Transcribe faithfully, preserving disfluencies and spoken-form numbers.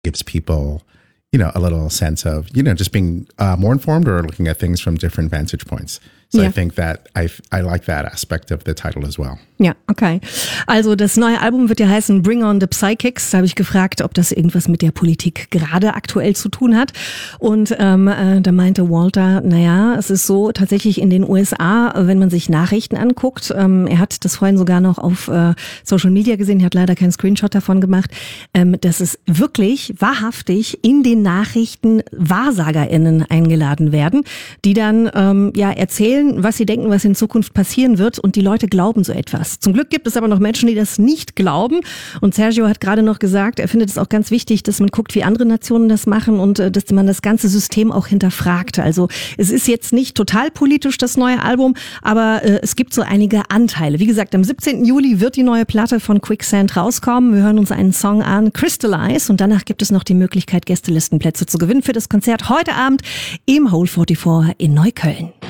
gives people, you know, a little sense of, you know, just being uh, more informed or looking at things from different vantage points. So yeah. I think that I I like that aspect of the title as well. Ja, okay. Also das neue Album wird ja heißen Bring on the Psychics. Da habe ich gefragt, ob das irgendwas mit der Politik gerade aktuell zu tun hat. Und ähm, äh, da meinte Walter, naja, es ist so tatsächlich in den U S A, wenn man sich Nachrichten anguckt, ähm, er hat das vorhin sogar noch auf äh, Social Media gesehen, er hat leider keinen Screenshot davon gemacht, ähm, dass es wirklich wahrhaftig in den Nachrichten WahrsagerInnen eingeladen werden, die dann ähm, ja erzählen, was sie denken, was in Zukunft passieren wird, und die Leute glauben so etwas. Zum Glück gibt es aber noch Menschen, die das nicht glauben, und Sergio hat gerade noch gesagt, er findet es auch ganz wichtig, dass man guckt, wie andere Nationen das machen und äh, dass man das ganze System auch hinterfragt. Also es ist jetzt nicht total politisch, das neue Album, aber äh, es gibt so einige Anteile. Wie gesagt, am siebzehnten Juli wird die neue Platte von Quicksand rauskommen. Wir hören uns einen Song an, Crystallize, und danach gibt es noch die Möglichkeit, Gästelistenplätze zu gewinnen für das Konzert heute Abend im Hole vierundvierzig in Neukölln.